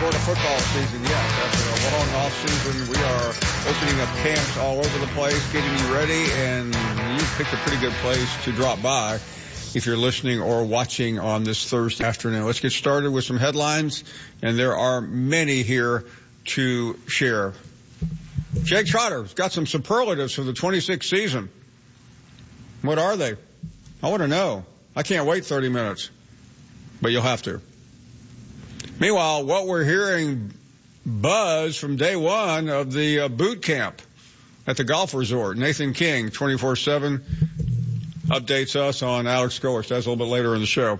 Florida football season, yes. After a long off season, we are opening up camps all over the place, getting you ready, and you picked a pretty good place to drop by if you're listening or watching on this Thursday afternoon. Let's get started with some headlines, and there are many here to share. Jake Trotter's got some superlatives for the 26th season. What are they? I want to know. I can't wait 30 minutes, but you'll have to. Meanwhile, what we're hearing buzz from day one of the boot camp at the golf resort. Nathan King, 24/7, updates us on Alex Goers. That's a little bit later in the show.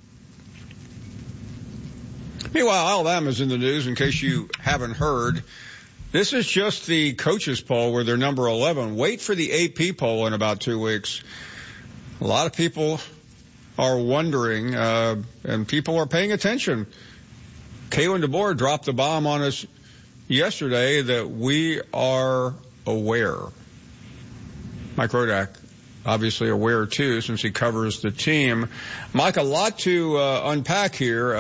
Meanwhile, Alabama's in the news, in case you haven't heard. This is just the coaches poll where they're number 11. Wait for the AP poll in about 2 weeks. A lot of people are wondering, and people are paying attention. Kalen DeBoer dropped the bomb on us yesterday that we are aware. Mike Rodak, obviously aware too, since he covers the team. Mike, a lot to unpack here.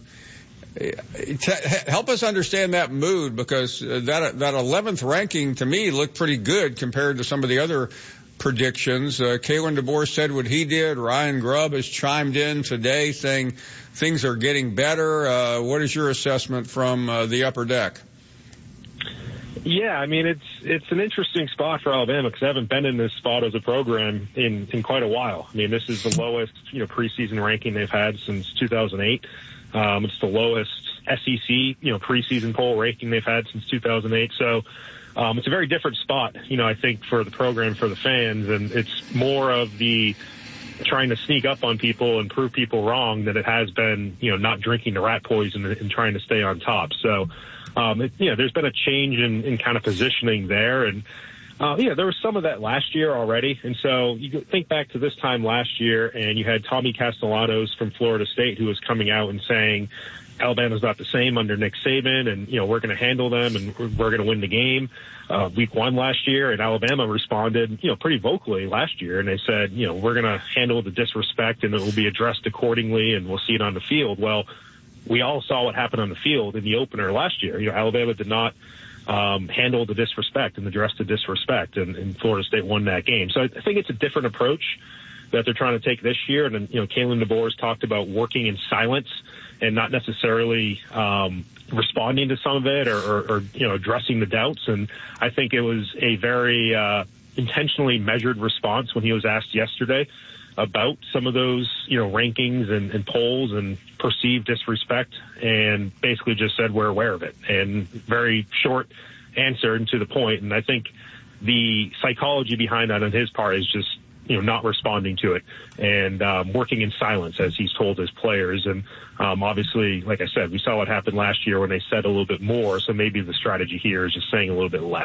Help us understand that mood, because that 11th ranking to me looked pretty good compared to some of the other predictions. Kalen DeBoer said what he did. Ryan Grubb has chimed in today saying things are getting better. What is your assessment from the upper deck? Yeah, I mean, it's an interesting spot for Alabama because they haven't been in this spot as a program in quite a while. I mean, this is the lowest, preseason ranking they've had since 2008. It's the lowest SEC, preseason poll ranking they've had since 2008. So, it's a very different spot, I think, for the program, for the fans, and it's more of the trying to sneak up on people and prove people wrong than it has been, not drinking the rat poison and trying to stay on top. So, there's been a change in kind of positioning there. And, there was some of that last year already. And so you think back to this time last year, and you had Tommy Castellanos from Florida State who was coming out and saying, Alabama's not the same under Nick Saban, and, we're going to handle them and we're going to win the game. Week 1 last year, and Alabama responded, pretty vocally last year. And they said, we're going to handle the disrespect and it will be addressed accordingly and we'll see it on the field. Well, we all saw what happened on the field in the opener last year. Alabama did not handle the disrespect and address the disrespect, and Florida State won that game. So I think it's a different approach that they're trying to take this year. And then, Kalen DeBoer has talked about working in silence and not necessarily responding to some of it or addressing the doubts. And I think it was a very intentionally measured response when he was asked yesterday about some of those, rankings and polls and perceived disrespect, and basically just said we're aware of it. And very short answer and to the point. And I think the psychology behind that on his part is just, not responding to it and working in silence, as he's told his players. And obviously, like I said, we saw what happened last year when they said a little bit more. So maybe the strategy here is just saying a little bit less.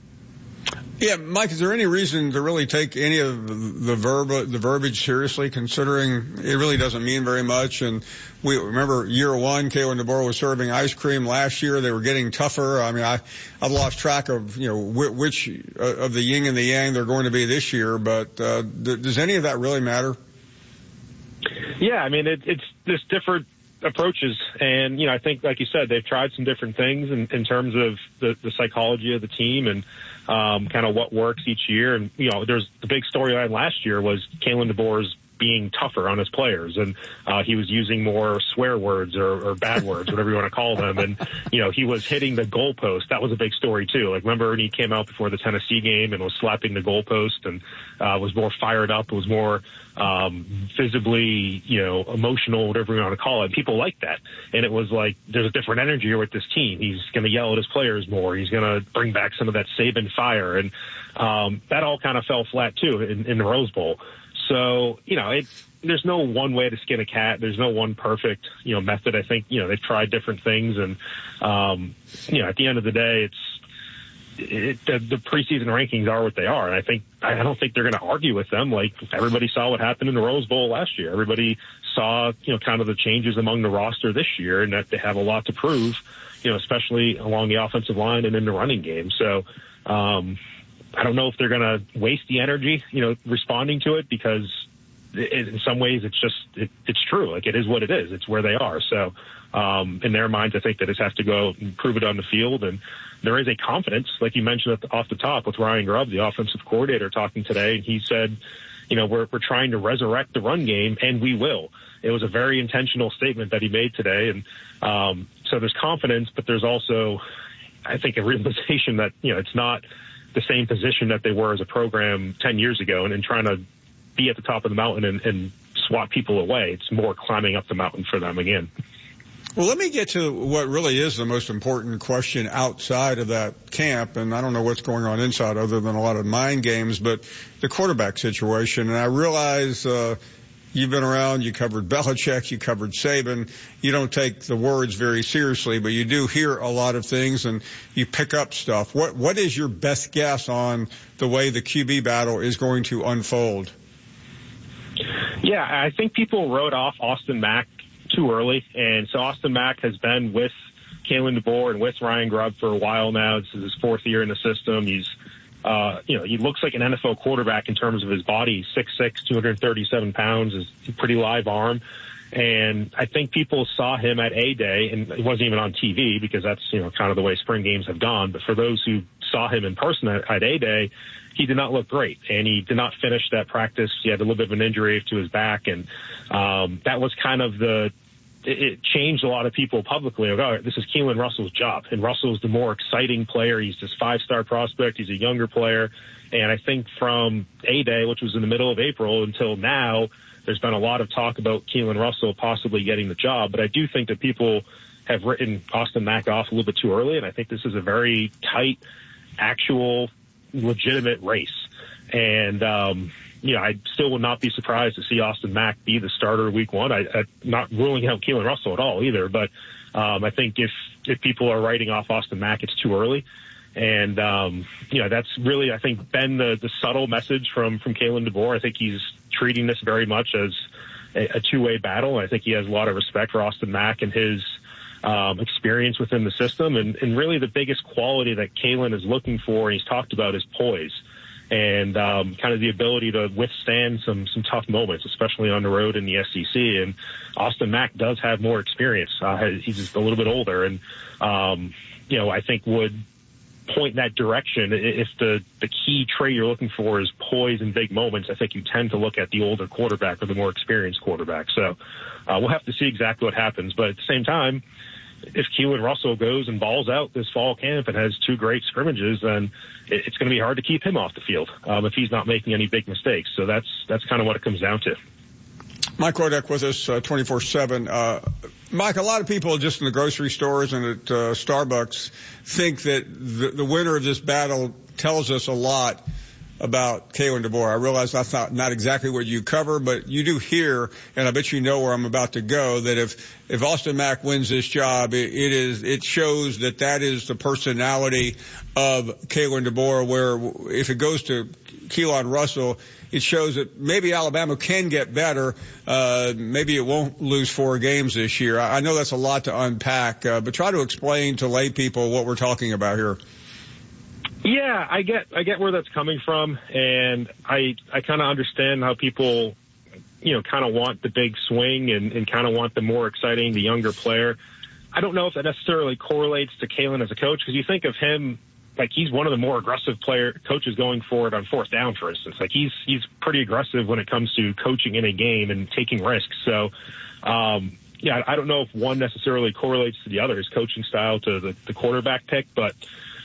Yeah, Mike, is there any reason to really take any of the verbiage seriously, considering it really doesn't mean very much? And we remember year 1, Kalen DeBoer was serving ice cream. Last year, they were getting tougher. I mean, I've lost track of, which of the yin and the yang they're going to be this year. But does any of that really matter? Yeah, I mean, it's just different approaches. And, I think, like you said, they've tried some different things in terms of the psychology of the team and kind of what works each year. And, there's the big storyline last year was Kalen DeBoer's being tougher on his players, and he was using more swear words or bad words, whatever you want to call them. And, he was hitting the goalpost. That was a big story too. Like, remember when he came out before the Tennessee game and was slapping the goalpost and was more fired up, was more visibly, emotional, whatever you want to call it. People like that. And it was like, there's a different energy here with this team. He's going to yell at his players more. He's going to bring back some of that Saban fire. And that all kind of fell flat too in the Rose Bowl. So, there's no one way to skin a cat. There's no one perfect, method. I think, they've tried different things. And, at the end of the day, the preseason rankings are what they are. And I don't think they're going to argue with them. Like, everybody saw what happened in the Rose Bowl last year. Everybody saw, kind of the changes among the roster this year, and that they have a lot to prove, especially along the offensive line and in the running game. So, I don't know if they're going to waste the energy, responding to it, because in some ways it's true. Like, it is what it is. It's where they are. So, in their minds, I think they just have to go and prove it on the field. And there is a confidence, like you mentioned off the top, with Ryan Grubb, the offensive coordinator, talking today. And he said, we're trying to resurrect the run game, and we will. It was a very intentional statement that he made today. And so there's confidence, but there's also, I think, a realization that, it's not the same position that they were as a program 10 years ago and trying to be at the top of the mountain and swat people away. It's more climbing up the mountain for them again. Well, let me get to what really is the most important question outside of that camp, and I don't know what's going on inside other than a lot of mind games, but the quarterback situation. And I realize you've been around, you covered Belichick, you covered Saban. You don't take the words very seriously, but you do hear a lot of things and you pick up stuff. What is your best guess on the way the QB battle is going to unfold? Yeah, I think people wrote off Austin Mack too early, and so Austin Mack has been with Kalen DeBoer and with Ryan Grubb for a while now. This is his fourth year in the system. He's he looks like an NFL quarterback in terms of his body. 6'6", 237 pounds, is a pretty live arm. And I think people saw him at A-Day, and it wasn't even on TV because that's, kind of the way spring games have gone. But for those who saw him in person at A-Day, he did not look great, and he did not finish that practice. He had a little bit of an injury to his back, and that was kind of it changed a lot of people publicly. Like, oh, this is Keelan Russell's job, and Russell's the more exciting player. He's this 5-star prospect. He's a younger player. And I think from A-Day, which was in the middle of April, until now, there's been a lot of talk about Keelan Russell possibly getting the job. But I do think that people have written Austin Mack off a little bit too early, and I think this is a very tight, actual, legitimate race. And, I still would not be surprised to see Austin Mack be the starter week one. I'm not ruling out Keelan Russell at all either, but I think if people are writing off Austin Mack, it's too early. And, that's really, I think, been the subtle message from Kalen DeBoer. I think he's treating this very much as a two-way battle. I think he has a lot of respect for Austin Mack and his experience within the system. And really the biggest quality that Kalen is looking for, and he's talked about, is poise. And kind of the ability to withstand some tough moments, especially on the road in the SEC. And Austin Mack does have more experience. He's just a little bit older, and I think would point in that direction. If the key trait you're looking for is poise in big moments, I think you tend to look at the older quarterback or the more experienced quarterback. So we'll have to see exactly what happens. But at the same time, if Keelan Russell goes and balls out this fall camp and has two great scrimmages, then it's going to be hard to keep him off the field if he's not making any big mistakes. So that's kind of what it comes down to. Mike Rodak with us 24/7. Mike, a lot of people just in the grocery stores and at Starbucks think that the winner of this battle tells us a lot about Kalen DeBoer. I realize that's not exactly what you cover, but you do hear, and I bet you know where I'm about to go, that if Austin Mack wins this job, it shows that is the personality of Kalen DeBoer, where if it goes to Keelan Russell, it shows that maybe Alabama can get better. Maybe it won't lose 4 games this year. I know that's a lot to unpack, but try to explain to lay people what we're talking about here. Yeah, I get where that's coming from, and I kind of understand how people, kind of want the big swing and kind of want the more exciting, the younger player. I don't know if that necessarily correlates to Kalen as a coach, because you think of him like he's one of the more aggressive coaches going forward on fourth down, for instance. Like he's pretty aggressive when it comes to coaching in a game and taking risks. So, I don't know if one necessarily correlates to the other, his coaching style to the quarterback pick, but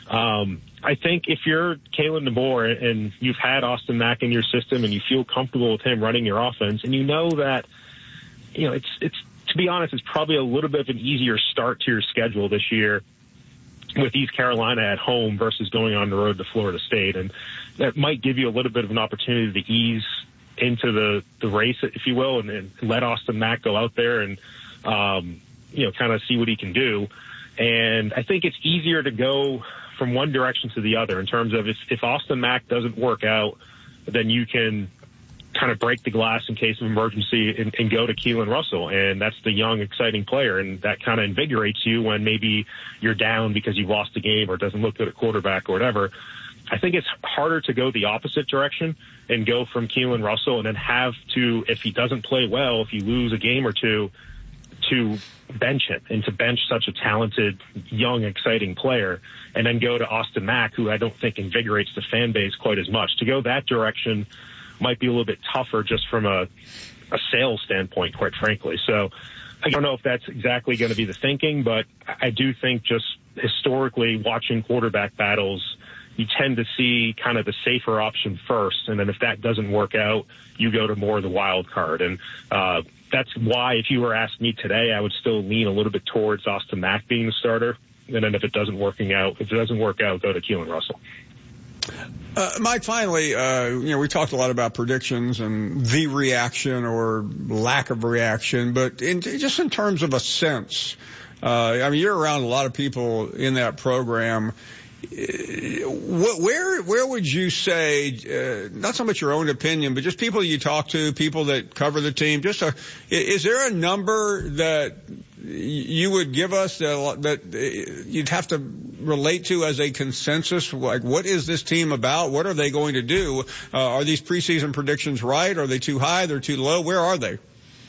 I think if you're Kalen DeBoer and you've had Austin Mack in your system and you feel comfortable with him running your offense, and you know that, it's to be honest, it's probably a little bit of an easier start to your schedule this year with East Carolina at home versus going on the road to Florida State. And that might give you a little bit of an opportunity to ease into the race, if you will, and let Austin Mack go out there and, kind of see what he can do. And I think it's easier to go from one direction to the other in terms of if Austin Mack doesn't work out, then you can kind of break the glass in case of emergency and go to Keelan Russell. And that's the young, exciting player. And that kind of invigorates you when maybe you're down because you've lost a game or it doesn't look good at quarterback or whatever. I think it's harder to go the opposite direction and go from Keelan Russell and then have to, if he doesn't play well, if you lose a game or two, to bench him and to bench such a talented, young, exciting player, and then go to Austin Mack, who I don't think invigorates the fan base quite as much. To go that direction might be a little bit tougher just from a sales standpoint, quite frankly. So I don't know if that's exactly going to be the thinking, but I do think just historically watching quarterback battles, you tend to see kind of the safer option first, and then if that doesn't work out, you go to more of the wild card. And that's why, if you were asking me today, I would still lean a little bit towards Austin Mack being the starter. And then if it doesn't work out, go to Keelan Russell. Mike, finally, we talked a lot about predictions and the reaction or lack of reaction, but just in terms of a sense, you're around a lot of people in that program. Where would you say, not so much your own opinion, but just people you talk to, people that cover the team, is there a number that you would give us that you'd have to relate to as a consensus? Like, what is this team about? What are they going to do? Are these preseason predictions right? Are they too high? They're too low? Where are they?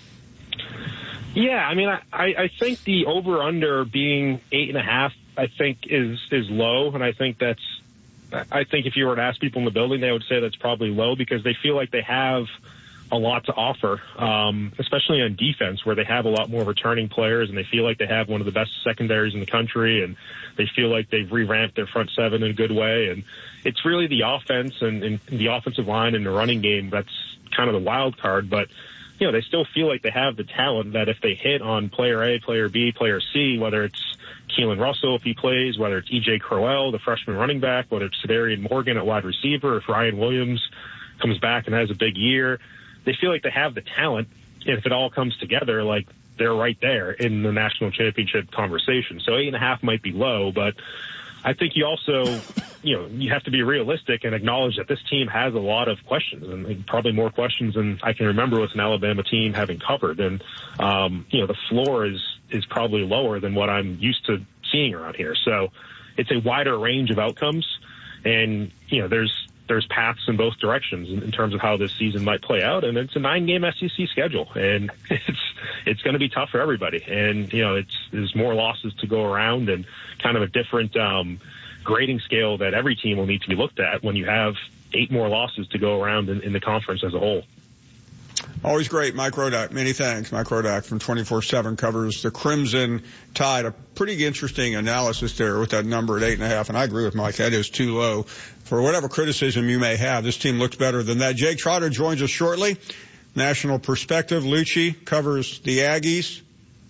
Yeah, I think the over-under being 8.5, I think is low, and I think if you were to ask people in the building, they would say that's probably low because they feel like they have a lot to offer, especially on defense, where they have a lot more returning players, and they feel like they have one of the best secondaries in the country, and they feel like they've revamped their front seven in a good way. And it's really the offense and the offensive line and the running game that's kind of the wild card, but they still feel like they have the talent that if they hit on player A, player B, player C, whether it's Keelan Russell if he plays, whether it's E.J. Crowell, the freshman running back, whether it's Sedarian Morgan at wide receiver, if Ryan Williams comes back and has a big year, they feel like they have the talent. And if it all comes together, like, they're right there in the national championship conversation. So 8.5 might be low, but I think you also, you have to be realistic and acknowledge that this team has a lot of questions, and probably more questions than I can remember with an Alabama team having covered. And, the floor is probably lower than what I'm used to seeing around here. So it's a wider range of outcomes, and, there's paths in both directions in terms of how this season might play out. And it's a 9-game SEC schedule, and it's going to be tough for everybody. And, there's more losses to go around and kind of a different grading scale that every team will need to be looked at when you have 8 more losses to go around in the conference as a whole. Always great, Mike Rodak. Many thanks. Mike Rodak from 24/7 covers the Crimson Tide. A pretty interesting analysis there with that number at 8.5. And I agree with Mike. That is too low. For whatever criticism you may have, this team looks better than that. Jake Trotter joins us shortly. National Perspective. Lucci covers the Aggies.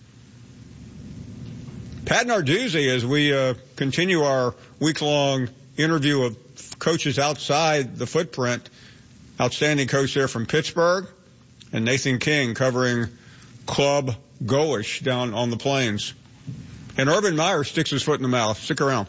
Pat Narduzzi, as we continue our week-long interview of coaches outside the footprint. Outstanding coach there from Pittsburgh. And Nathan King covering Club Goish down on the plains. And Urban Meyer sticks his foot in the mouth. Stick around.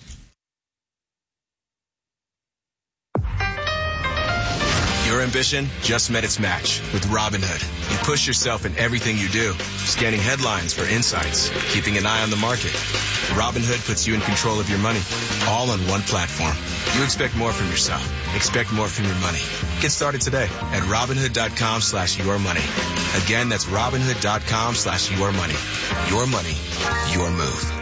Your ambition just met its match with Robinhood. You push yourself in everything you do, scanning headlines for insights, keeping an eye on the market. Robinhood puts you in control of your money, all on one platform. You expect more from yourself. Expect more from your money. Get started today at Robinhood.com/yourmoney. Again, that's Robinhood.com/yourmoney. Your money, your move.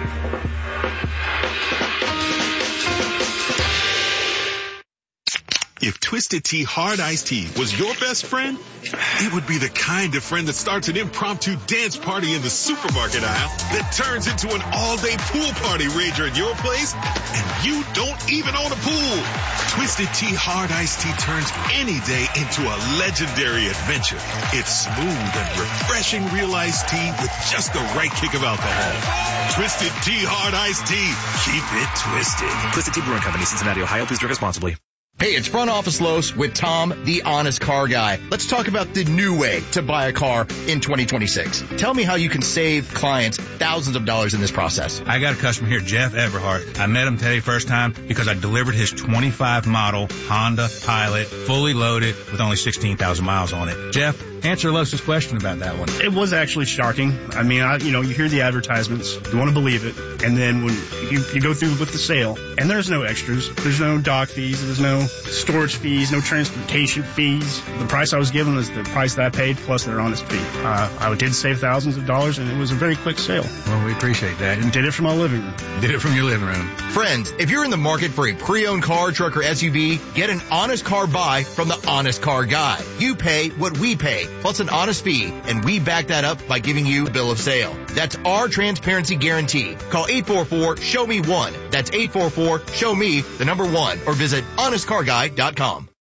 If Twisted Tea Hard Iced Tea was your best friend, it would be the kind of friend that starts an impromptu dance party in the supermarket aisle that turns into an all-day pool party rager at your place, and you don't even own a pool. Twisted Tea Hard Iced Tea turns any day into a legendary adventure. It's smooth and refreshing real iced tea with just the right kick of alcohol. Twisted Tea Hard Iced Tea. Keep it twisted. Twisted Tea Brewing Company, Cincinnati, Ohio. Please drink responsibly. Hey, it's Front Office Los with Tom, the honest car guy. Let's talk about the new way to buy a car in 2026. Tell me how you can save clients thousands of dollars in this process. I got a customer here, Jeff Everhart. I met him today first time because I delivered his 25 model Honda Pilot, fully loaded with only 16,000 miles on it. Jeff, Answer Los's question about that one. It was actually shocking. I mean, you hear the advertisements, you want to believe it, and then when you go through with the sale, and there's no extras, there's no dock fees, there's no storage fees, no transportation fees. The price I was given is the price that I paid plus their honest fee. I did save thousands of dollars, and it was a very quick sale. Well, we appreciate that. And did it from my living room. Did it from your living room. Friends, if you're in the market for a pre-owned car, truck, or SUV, get an honest car buy from the Honest Car Guy. You pay what we pay, plus an honest fee, and we back that up by giving you a bill of sale. That's our transparency guarantee. Call 844-SHOW-ME-1. That's 844-SHOW-ME, the number 1, or visit honestcarguy.com.